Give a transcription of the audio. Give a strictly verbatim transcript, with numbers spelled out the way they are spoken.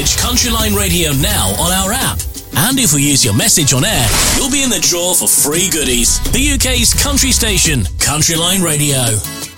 message Countryline Radio now on our app. And if we use your message on air, you'll be in the draw for free goodies. The U K's country station, Countryline Radio.